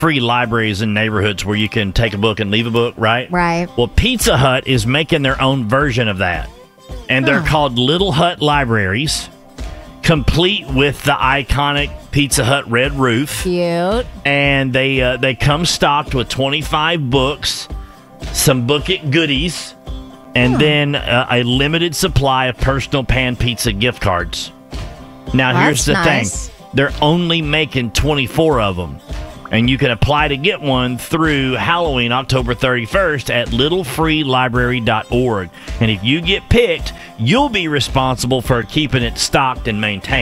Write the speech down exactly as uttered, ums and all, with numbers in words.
free libraries in neighborhoods where you can take a book and leave a book, right? Right. Well, Pizza Hut is making their own version of that. And they're Huh. called Little Hut Libraries, complete with the iconic Pizza Hut red roof. Cute. And they uh, they come stocked with twenty-five books, some Book It goodies, and Huh. then uh, a limited supply of personal pan pizza gift cards. Now, Well, here's the that's nice. thing. They're only making twenty-four of them. And you can apply to get one through Halloween, October thirty-first at little free library dot org. And if you get picked, you'll be responsible for keeping it stocked and maintained.